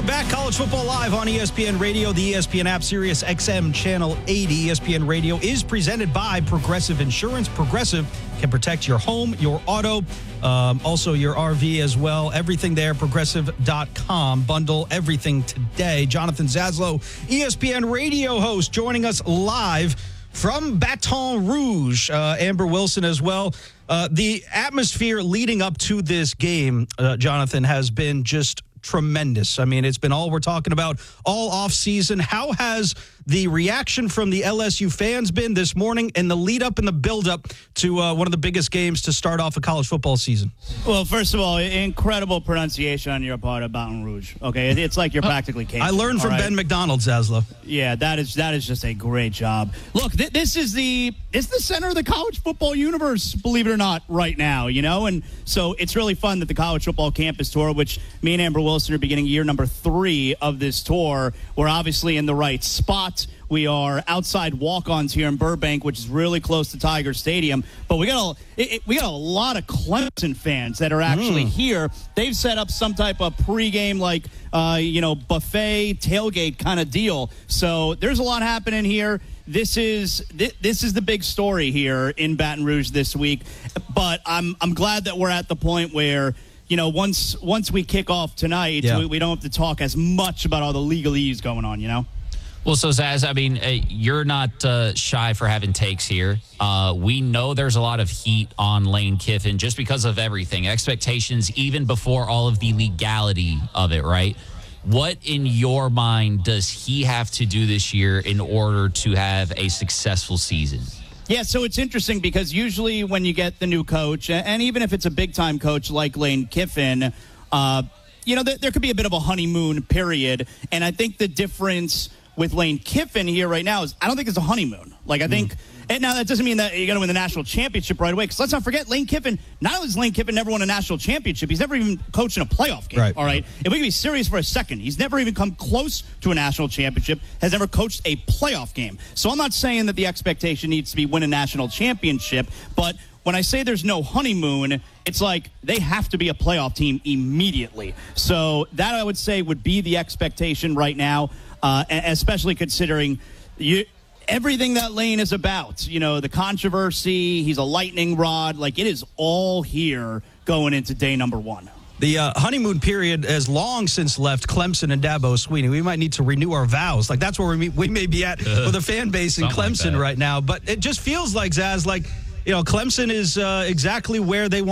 are back. College Football Live on ESPN Radio, the ESPN app, Sirius XM Channel 80. ESPN Radio is presented by Progressive Insurance. Progressive can protect your home, your auto, also your RV as well. Everything there, progressive.com. Bundle everything today. Jonathan Zaslow, ESPN Radio host, joining us live from Baton Rouge. Amber Wilson as well. The atmosphere leading up to this game, Jonathan, has been just tremendous. I mean, it's been all we're talking about all offseason. How has the reaction from the LSU fans been this morning and the lead up and the build up to one of the biggest games to start off a college football season? Well, first of all, incredible pronunciation on your part of Baton Rouge. Okay, it's like you're practically Cajun. I learned from Ben McDonald, Zaslow. Yeah, that is just a great job. Look, this is the center of the college football universe, believe it or not, right now, you know? And so it's really fun that the college football campus tour, which me and Amber Wilson are beginning year number 3 of this tour, we're obviously in the right spot. We are outside walk-ons here in Burbank, which is really close to Tiger Stadium. But we got a lot of Clemson fans that are actually here. They've set up some type of pregame, buffet tailgate kind of deal. So there's a lot happening here. This is the big story here in Baton Rouge this week. But I'm glad that we're at the point where, you know, once we kick off tonight, we don't have to talk as much about all the legalese going on, you know? Well, so Zaz, I mean, you're not shy for having takes here. We know there's a lot of heat on Lane Kiffin just because of everything, expectations, even before all of the legality of it, right? What, in your mind, does he have to do this year in order to have a successful season? Yeah, so it's interesting because usually when you get the new coach, and even if it's a big-time coach like Lane Kiffin, there could be a bit of a honeymoon period. And I think the difference with Lane Kiffin here right now is I don't think it's a honeymoon. Like, I think, and now that doesn't mean that you're going to win the national championship right away, because let's not forget, Lane Kiffin, not only has Lane Kiffin never won a national championship, he's never even coached in a playoff game, all right? If we can be serious for a second, he's never even come close to a national championship, has never coached a playoff game. So I'm not saying that the expectation needs to be win a national championship, but when I say there's no honeymoon, it's like they have to be a playoff team immediately. So that, I would say, would be the expectation right now, especially considering everything that Lane is about. You know, the controversy, he's a lightning rod. Like, it is all here going into day number 1. The honeymoon period has long since left Clemson and Dabo Swinney. We might need to renew our vows. Like, that's where we may be at with the fan base in Clemson right now. But it just feels like, Zaz, like, you know, Clemson is exactly where they want